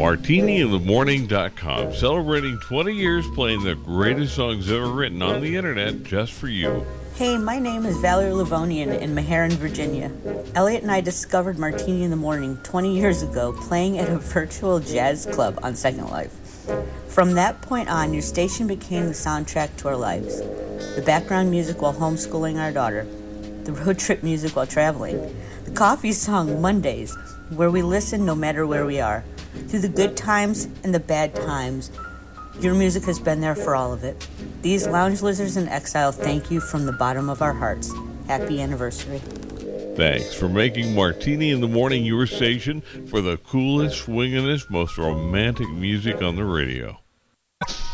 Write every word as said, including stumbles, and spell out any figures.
martini in the morning dot com, celebrating twenty years playing the greatest songs ever written on the internet just for you. Hey, my name is Valerie Livonian in Meherrin, Virginia. Elliot and I discovered Martini in the Morning twenty years ago playing at a virtual jazz club on Second Life. From that point on, your station became the soundtrack to our lives. The background music while homeschooling our daughter. The road trip music while traveling. The coffee song Mondays, where we listen no matter where we are. Through the good times and the bad times, your music has been there for all of it. These lounge lizards in exile thank you from the bottom of our hearts. Happy anniversary. Thanks for making Martini in the Morning your station for the coolest, swingingest, most romantic music on the radio.